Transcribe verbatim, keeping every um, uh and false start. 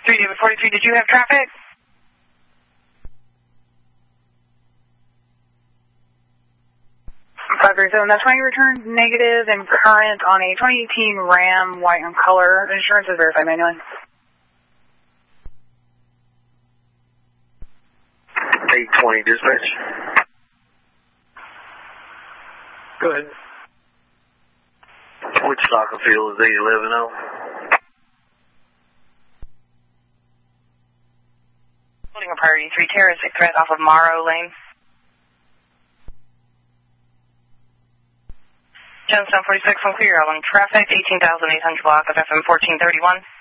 three David forty-three, did you have traffic? five three seven, that's twenty returned negative and current on a twenty eighteen Ram, white in color. Insurance is verified manually. eight twenty dispatch. Go ahead. Which soccer field is eight eleven oh? Holding a priority three terroristic threat off of Morrow Lane. Jonestown forty-six, I'm clear on traffic, eighteen thousand eight hundred block of F M fourteen thirty-one.